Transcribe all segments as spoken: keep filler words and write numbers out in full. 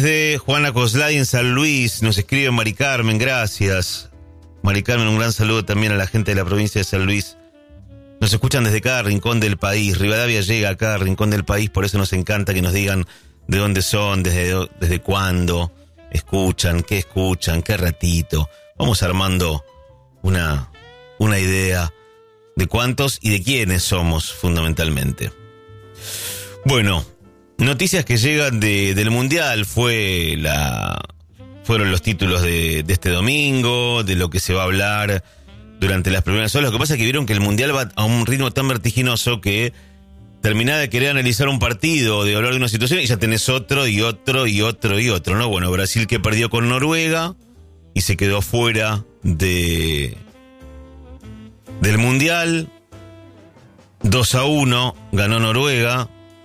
De Juana Coslay en San Luis, nos escribe Mari Carmen, gracias. Mari Carmen, un gran saludo también a la gente de la provincia de San Luis. Nos escuchan desde cada rincón del país. Rivadavia llega a cada rincón del país, por eso nos encanta que nos digan de dónde son, desde, desde cuándo escuchan, qué escuchan, qué ratito. Vamos armando una, una idea de cuántos y de quiénes somos fundamentalmente. Bueno, noticias que llegan de, del Mundial fue la, fueron los títulos de, de este domingo, de lo que se va a hablar durante las primeras horas. Lo que pasa es que vieron que el Mundial va a un ritmo tan vertiginoso que terminás de querer analizar un partido, de hablar de una situación y ya tenés otro y otro y otro y otro, ¿no? Bueno, Brasil que perdió con Noruega y se quedó fuera de del Mundial. dos a uno ganó Noruega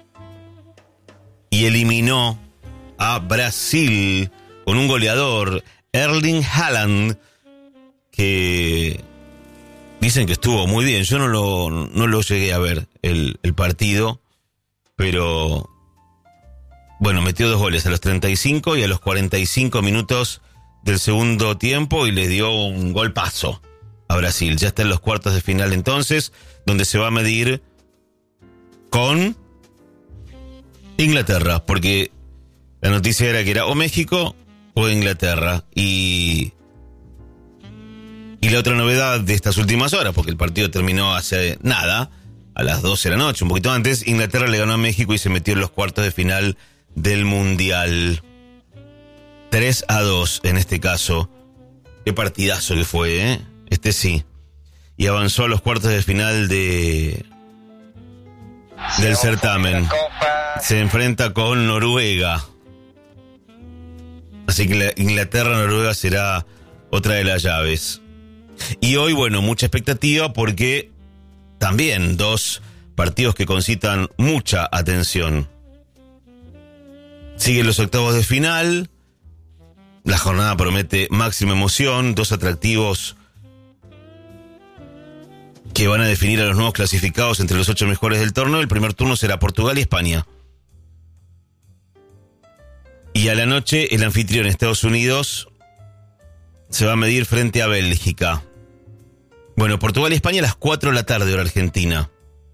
y eliminó a Brasil con un goleador, Erling Haaland, que dicen que estuvo muy bien. Yo no lo, no lo llegué a ver el, el partido, pero bueno, metió dos goles a los treinta y cinco y a los cuarenta y cinco minutos del segundo tiempo y le dio un golpazo a Brasil. Ya está en los cuartos de final entonces, donde se va a medir con Inglaterra, porque la noticia era que era o México o Inglaterra. Y, y la otra novedad de estas últimas horas, porque el partido terminó hace nada, a las doce de la noche, un poquito antes, Inglaterra le ganó a México y se metió en los cuartos de final del Mundial. tres a dos en este caso. Qué partidazo que fue, ¿eh? Este sí. Y avanzó a los cuartos de final de del certamen. Se enfrenta con Noruega. Así que Inglaterra-Noruega será otra de las llaves. Y hoy, bueno, mucha expectativa porque también dos partidos que concitan mucha atención. Siguen los octavos de final. La jornada promete máxima emoción. Dos atractivos que van a definir a los nuevos clasificados entre los ocho mejores del torneo. El primer turno será Portugal y España. Y a la noche, el anfitrión Estados Unidos se va a medir frente a Bélgica. Bueno, Portugal y España a las cuatro de la tarde, hora argentina.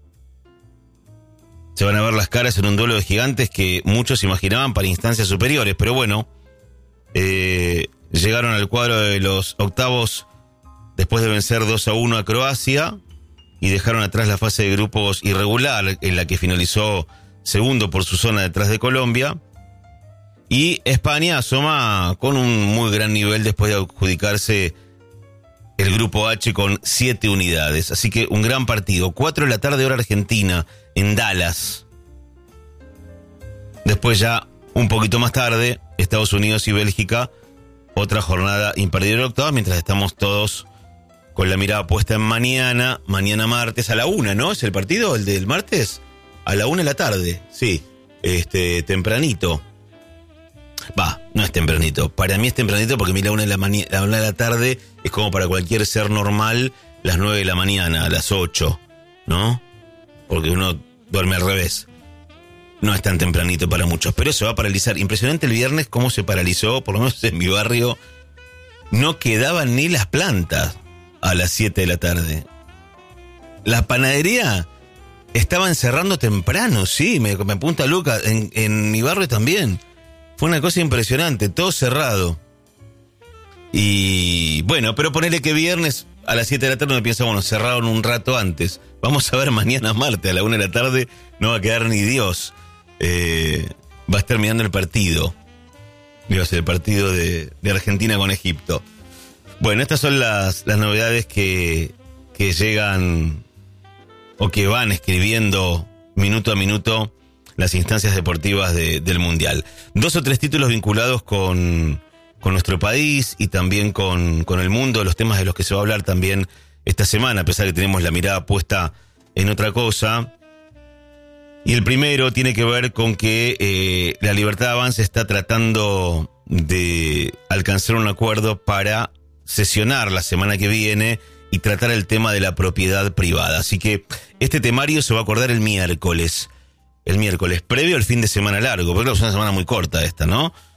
Se van a ver las caras en un duelo de gigantes que muchos imaginaban para instancias superiores. Pero bueno, eh, llegaron al cuadro de los octavos después de vencer dos a uno a Croacia y dejaron atrás la fase de grupos irregular en la que finalizó segundo por su zona detrás de Colombia. Y España asoma con un muy gran nivel después de adjudicarse el grupo H con siete unidades. Así que un gran partido. cuatro de la tarde hora argentina en Dallas. Después ya un poquito más tarde, Estados Unidos y Bélgica. Otra jornada imperdible octava, mientras estamos todos con la mirada puesta en mañana. Mañana martes a la una, ¿no? ¿Es el partido, el del martes? A la una de la tarde, sí. Este, tempranito. Va, no es tempranito. Para mí es tempranito porque a mí la una de la, mani- la una de la tarde es como para cualquier ser normal las nueve de la mañana, a las ocho, ¿no? Porque uno duerme al revés. No es tan tempranito para muchos, pero se va a paralizar. Impresionante el viernes cómo se paralizó, por lo menos en mi barrio. No quedaban ni las plantas a las siete de la tarde. La panadería estaban cerrando temprano, sí, me, me apunta Luca, en, en mi barrio también. Fue una cosa impresionante, todo cerrado. Y bueno, pero ponele que viernes a las siete de la tarde me piensa, bueno, cerraron un rato antes. Vamos a ver mañana martes a la una de la tarde, no va a quedar ni Dios. Eh, va a estar mirando el partido. Digo, el partido de, de Argentina con Egipto. Bueno, estas son las, las novedades que, que llegan o que van escribiendo minuto a minuto las instancias deportivas de, del Mundial. Dos o tres títulos vinculados con, con nuestro país y también con, con el mundo, los temas de los que se va a hablar también esta semana, a pesar de que tenemos la mirada puesta en otra cosa. Y el primero tiene que ver con que eh, la Libertad Avanza está tratando de alcanzar un acuerdo para sesionar la semana que viene y tratar el tema de la propiedad privada. Así que este temario se va a acordar el miércoles. El miércoles, previo al fin de semana largo, porque es una semana muy corta esta, ¿no?